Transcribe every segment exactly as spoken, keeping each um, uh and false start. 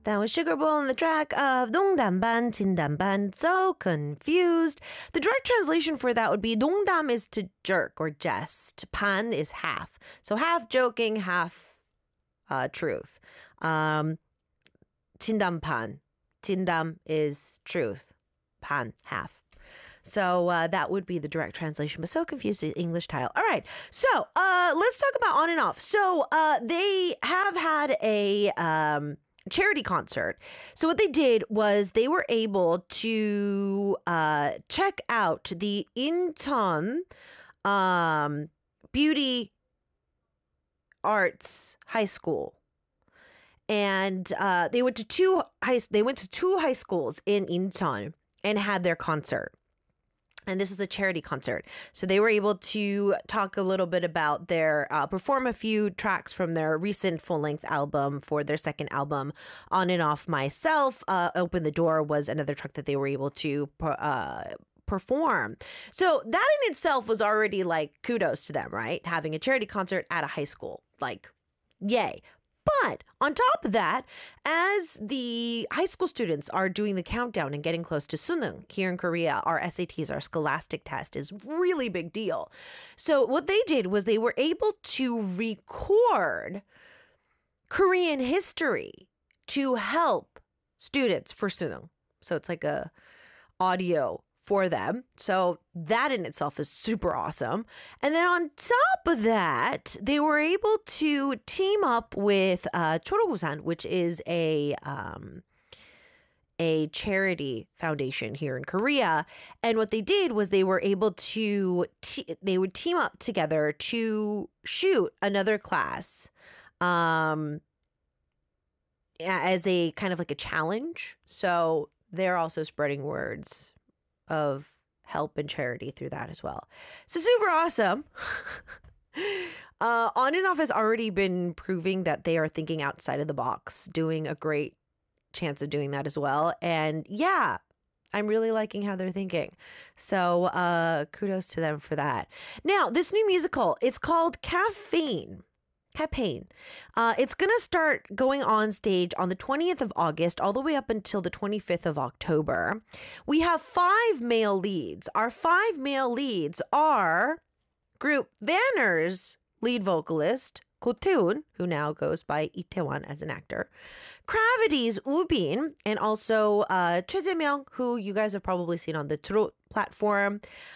That was Sugar Bowl on the track of 농담반, 진담반, so confused. The direct translation for that would be 농담 is to jerk or jest. 반 is half. So half joking, half uh, truth. Um, 진담반. 진담 is truth. 반, half. So uh, that would be the direct translation, but so confused the English title. All right, so uh, let's talk about On and Off. So uh, they have had a... Um, charity concert. So what they did was they were able to uh, check out the Incheon um, Beauty Arts High School, and uh, they went to two high they went to two high schools in Incheon and had their concert. And this was a charity concert. So they were able to talk a little bit about their, uh, perform a few tracks from their recent full-length album for their second album, On and Off Myself. Uh, Open the Door was another track that they were able to uh, perform. So that in itself was already like kudos to them, right? Having a charity concert at a high school. Like, yay. But on top of that, as the high school students are doing the countdown and getting close to Suneung here in Korea, our S A Ts, our scholastic test is really big deal. So what they did was they were able to record Korean history to help students for Suneung. So it's like a audio for them. So that in itself is super awesome. And then on top of that, they were able to team up with uh, Chorogusan, which is a um, a charity foundation here in Korea. And what they did was they were able to te- they would team up together to shoot another class um, as a kind of like a challenge. So they're also spreading words of help and charity through that as well. So super awesome. uh, On and Off has already been proving that they are thinking outside of the box, doing a great chance of doing that as well. And yeah, I'm really liking how they're thinking. So uh, kudos to them for that. Now, this new musical, it's called Caffeine. Campaign. Uh, it's going to start going on stage on the twentieth of August all the way up until the twenty-fifth of October. We have five male leads. Our five male leads are group Vanner's lead vocalist, Ko Tae-un, who now goes by Lee Tae-won as an actor, Gravity's Woo Bin, and also uh, Choi Jae-myung, who you guys have probably seen on the Trot platform.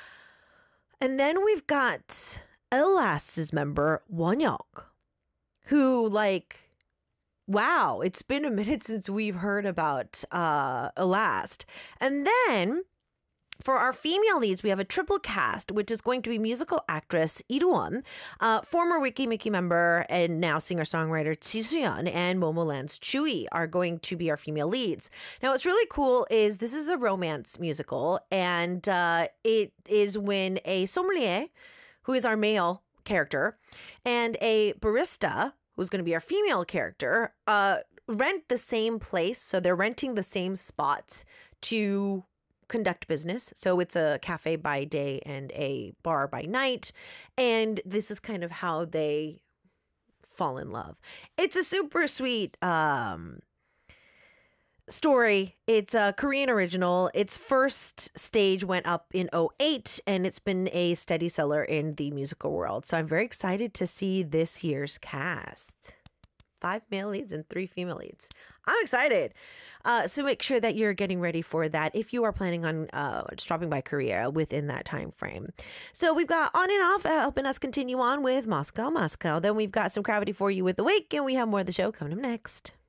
And then we've got Elast's member, Wonhyuk, who, like, wow, it's been a minute since we've heard about uh, Elast. And then for our female leads, we have a triple cast, which is going to be musical actress Lee Do-won, uh, former Wiki Mickey member and now singer-songwriter Ji Soo-yeon, and Momoland's Chewie are going to be our female leads. Now, what's really cool is this is a romance musical, and uh, it is when a sommelier, who is our male character, and a barista, who's going to be our female character, uh, rent the same place. So they're renting the same spots to conduct business. So it's a cafe by day and a bar by night. And this is kind of how they fall in love. It's a super sweet um, story. It's a Korean original. Its first stage went up in oh eight, and it's been a steady seller in the musical world. So I'm very excited to see this year's cast. Five male leads and three female leads. I'm excited. Uh, so make sure that you're getting ready for that if you are planning on uh, dropping by Korea within that time frame. So we've got On and Off uh, helping us continue on with Moscow, Moscow. Then we've got some Gravity for you with The Wake, and we have more of the show coming up next.